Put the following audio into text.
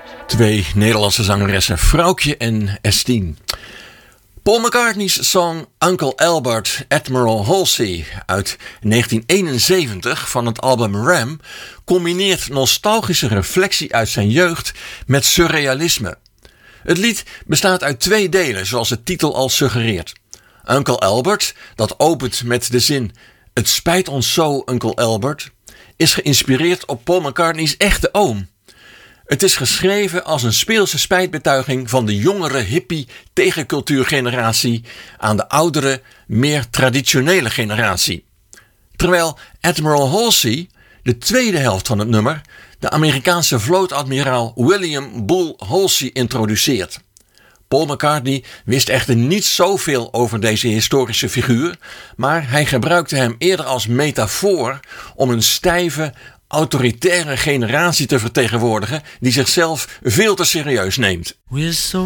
Twee Nederlandse zangeressen, Vrouwtje en Estine. Paul McCartney's song Uncle Albert, Admiral Halsey uit 1971 van het album Ram combineert nostalgische reflectie uit zijn jeugd met surrealisme. Het lied bestaat uit 2 delen, zoals de titel al suggereert. Uncle Albert, dat opent met de zin "Het spijt ons zo, Uncle Albert", is geïnspireerd op Paul McCartney's echte oom. Het is geschreven als een speelse spijtbetuiging van de jongere hippie tegencultuurgeneratie aan de oudere, meer traditionele generatie. Terwijl Admiral Halsey, de tweede helft van het nummer, de Amerikaanse vlootadmiraal William Bull Halsey introduceert. Paul McCartney wist echter niet zoveel over deze historische figuur, maar hij gebruikte hem eerder als metafoor om een stijve, autoritaire generatie te vertegenwoordigen die zichzelf veel te serieus neemt. We're so